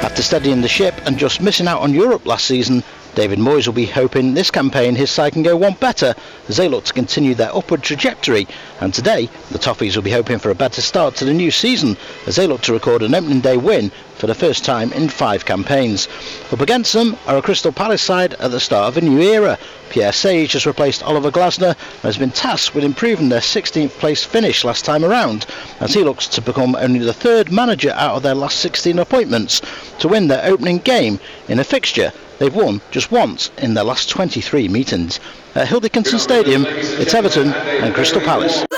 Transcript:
After steadying the ship and just missing out on Europe last season, David Moyes will be hoping this campaign his side can go one better as they look to continue their upward trajectory, and today the Toffees will be hoping for a better start to the new season as they look to record an opening day win for the first time in 5 campaigns. Up against them are a Crystal Palace side at the start of a new era. Pierre Sage has replaced Oliver Glasner and has been tasked with improving their 16th place finish last time around as he looks to become only the 3rd manager out of their last 16 appointments to win their opening game in a fixture they've won just once in their last 23 meetings. At Hill Dickinson Stadium, it's Everton and Crystal Palace.